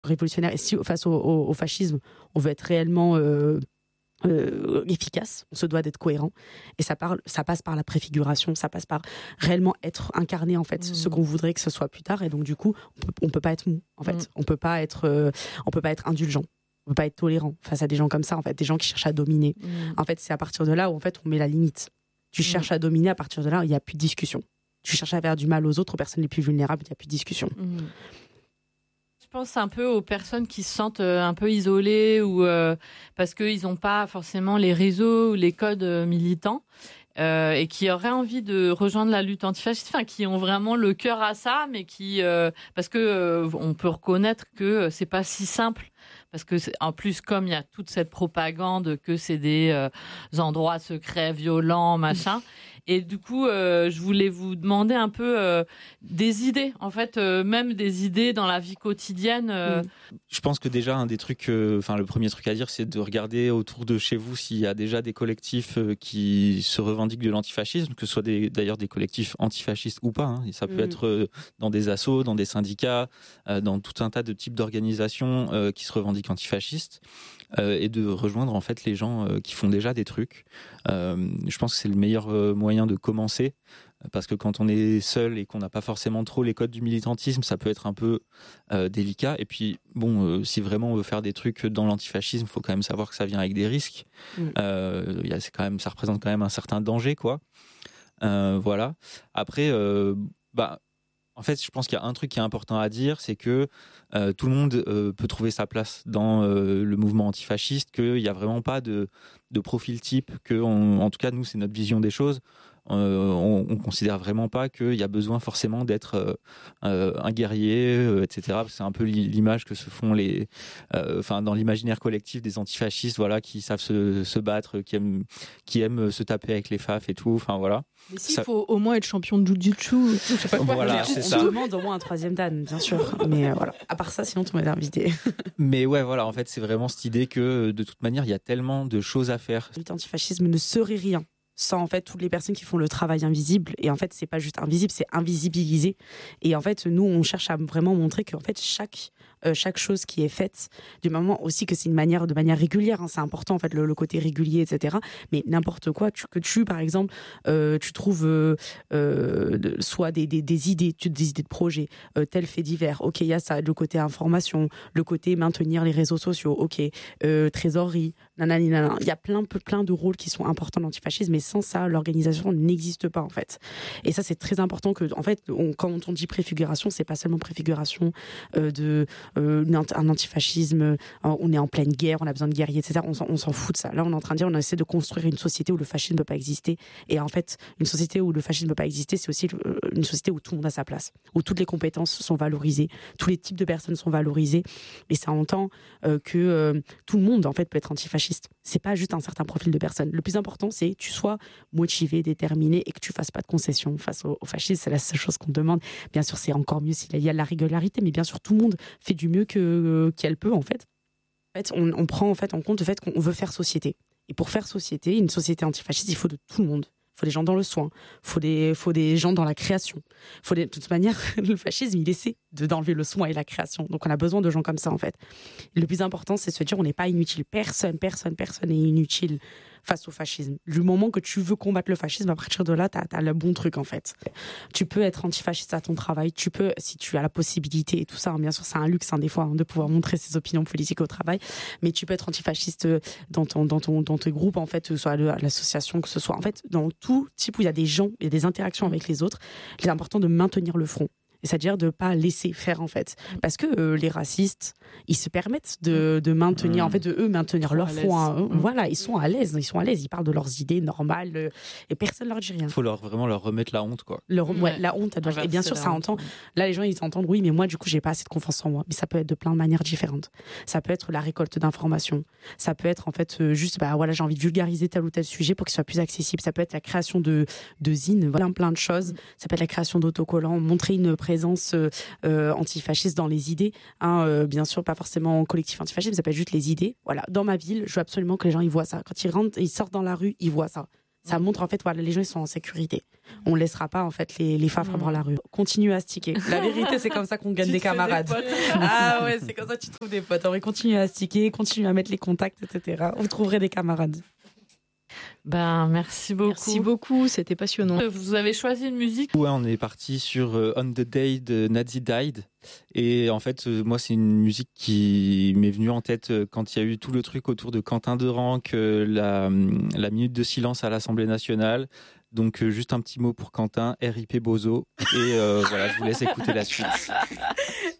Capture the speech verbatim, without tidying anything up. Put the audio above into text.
révolutionnaire. Et si face au, au, au fascisme, on veut être réellement euh, euh, efficace, on se doit d'être cohérent. Et ça, parle, ça passe par la préfiguration, ça passe par réellement être incarné, en fait, mmh. ce qu'on voudrait que ce soit plus tard. Et donc, du coup, on peut, on peut pas être mou, en fait. Mmh. On peut pas être, euh, on peut pas être indulgent. On peut pas être tolérant face à des gens comme ça, en fait, des gens qui cherchent à dominer. Mmh. En fait, c'est à partir de là où, en fait, on met la limite. Tu mmh. cherches à dominer, à partir de là, il n'y a plus de discussion. Tu cherches à faire du mal aux autres, aux personnes les plus vulnérables, il n'y a plus de discussion. Mmh. Je pense un peu aux personnes qui se sentent un peu isolées ou euh, parce qu'ils n'ont pas forcément les réseaux ou les codes militants euh, et qui auraient envie de rejoindre la lutte antifasciste, enfin qui ont vraiment le cœur à ça, mais qui euh, parce que euh, on peut reconnaître que c'est pas si simple. Parce que en plus, comme il y a toute cette propagande que c'est des euh, endroits secrets, violents, machin. Et du coup, euh, je voulais vous demander un peu euh, des idées, en fait, euh, même des idées dans la vie quotidienne. Euh... Je pense que déjà, un des trucs, enfin, euh, le premier truc à dire, c'est de regarder autour de chez vous s'il y a déjà des collectifs euh, qui se revendiquent de l'antifascisme, que ce soit des, d'ailleurs des collectifs antifascistes ou pas. Hein. Et ça peut mmh. être euh, dans des assos, dans des syndicats, euh, dans tout un tas de types d'organisations euh, qui se revendiquent antifascistes. Euh, et de rejoindre en fait les gens euh, qui font déjà des trucs. Euh, je pense que c'est le meilleur euh, moyen de commencer, parce que quand on est seul et qu'on n'a pas forcément trop les codes du militantisme, ça peut être un peu euh, délicat. Et puis bon, euh, si vraiment on veut faire des trucs dans l'antifascisme, il faut quand même savoir que ça vient avec des risques. Mmh. Euh, y a, c'est quand même, ça représente quand même un certain danger, quoi. Euh, voilà. Après, euh, bah en fait, je pense qu'il y a un truc qui est important à dire, c'est que euh, tout le monde euh, peut trouver sa place dans euh, le mouvement antifasciste, qu'il n'y a vraiment pas de, de profil type, que on, en tout cas, nous, c'est notre vision des choses. Euh, on, on considère vraiment pas qu'il y a besoin forcément d'être euh, euh, un guerrier, euh, et cetera. C'est un peu l'image que se font les, enfin euh, dans l'imaginaire collectif des antifascistes, voilà, qui savent se, se battre, qui aiment, qui aiment se taper avec les faf et tout. Enfin voilà. Mais s'il ça... faut au moins être champion de jiu-jitsu, je sais pas quoi. Voilà, on c'est ça. On demande au moins un troisième dan, bien sûr. Mais euh, voilà. À part ça, sinon tu m'as invité. Mais ouais, voilà. En fait, c'est vraiment cette idée que de toute manière, il y a tellement de choses à faire. L'antifascisme ne serait rien sans en fait toutes les personnes qui font le travail invisible. Et en fait, c'est pas juste invisible, c'est invisibilisé. Et en fait, nous, on cherche à vraiment montrer que en fait, chaque euh, chaque chose qui est faite, du moment aussi que c'est une manière de manière régulière, hein, c'est important en fait le, le côté régulier, et cetera. Mais n'importe quoi, tu, que tu par exemple, euh, tu trouves euh, euh, soit des, des, des idées, des idées de projet, euh, tel fait divers. Ok, il y a ça, le côté information, le côté maintenir les réseaux sociaux. Ok, euh, trésorerie, nanani, nanana. Il y a plein, plein de rôles qui sont importants dans l'antifascisme, mais sans ça, l'organisation n'existe pas en fait. Et ça, c'est très important que, en fait, on, quand on dit préfiguration, c'est pas seulement préfiguration euh, de euh, un antifascisme. On est en pleine guerre, on a besoin de guerriers, et cetera. On s'en, on s'en fout de ça. Là, on est en train de dire, on essaie de construire une société où le fascisme ne peut pas exister. Et en fait, une société où le fascisme ne peut pas exister, c'est aussi une société où tout le monde a sa place, où toutes les compétences sont valorisées, tous les types de personnes sont valorisés. Et ça entend euh, que euh, tout le monde en fait peut être antifasciste. C'est pas juste un certain profil de personne. Le plus important, c'est que tu sois motivé, déterminé et que tu fasses pas de concessions face au, au fascisme. C'est la seule chose qu'on demande. Bien sûr, c'est encore mieux s'il y a de la régularité, mais bien sûr, tout le monde fait du mieux que, euh, qu'elle peut en fait. En fait, on, on prend en fait en compte le fait qu'on veut faire société. Et pour faire société, une société antifasciste, il faut de tout le monde. Il faut des gens dans le soin, il faut des, faut des gens dans la création. Faut des, de toute manière, le fascisme, il essaie de, d'enlever le soin et la création. Donc on a besoin de gens comme ça, en fait. Et le plus important, c'est de se dire on n'est pas inutile. Personne, personne, personne n'est inutile face au fascisme. Du moment que tu veux combattre le fascisme, à partir de là, tu as le bon truc, en fait. Tu peux être antifasciste à ton travail. Tu peux, si tu as la possibilité et tout ça, hein, bien sûr, c'est un luxe, hein, des fois, hein, de pouvoir montrer ses opinions politiques au travail. Mais tu peux être antifasciste dans ton, dans ton, dans tes groupes, en fait, que ce soit à l'association, que ce soit, en fait, dans tout type où il y a des gens, il y a des interactions avec les autres. Il est important de maintenir le front. C'est-à-dire de ne pas laisser faire, en fait. Parce que euh, les racistes, ils se permettent de, de maintenir, mmh. en fait, de eux maintenir leur front. Hein. Mmh. Voilà, ils sont à l'aise, ils sont à l'aise, ils parlent de leurs idées normales euh, et personne ne leur dit rien. Il faut leur, vraiment leur remettre la honte, quoi. Leur, ouais, la honte, elle doit... Et bien sûr, ça entend... Là, les gens, ils entendent, oui, mais moi, du coup, j'ai pas assez de confiance en moi. Mais ça peut être de plein de manières différentes. Ça peut être la récolte d'informations. Ça peut être, en fait, euh, juste, bah voilà, j'ai envie de vulgariser tel ou tel sujet pour qu'il soit plus accessible. Ça peut être la création de, de zines, voilà, plein de choses. Ça peut être la création d'autocollants, montrer une présence... Euh, Euh, antifasciste dans les idées, hein, euh, bien sûr pas forcément collectif antifasciste, mais ça peut être juste les idées. Voilà, dans ma ville, je veux absolument que les gens ils voient ça. Quand ils rentrent, ils sortent dans la rue, ils voient ça. Ça montre en fait, voilà, les gens ils sont en sécurité. On laissera pas en fait les, les fafres Mmh. dans la rue. Continue à sticker. La vérité, c'est comme ça qu'on gagne Tu des te fais des camarades. potes. Ah ouais, c'est comme ça que tu trouves des potes. On va continuer à sticker, continuer à mettre les contacts, et cetera. Vous trouverez des camarades. Ben, merci beaucoup. Merci beaucoup, c'était passionnant. Euh, Vous avez choisi une musique. Ouais, on est parti sur euh, On the Day de Nazi Died. Et en fait, euh, moi, c'est une musique qui m'est venue en tête euh, quand il y a eu tout le truc autour de Quentin Deranque, euh, la, la minute de silence à l'Assemblée nationale. Donc, euh, juste un petit mot pour Quentin, R I P Bozo. Et euh, voilà, je vous laisse écouter la suite.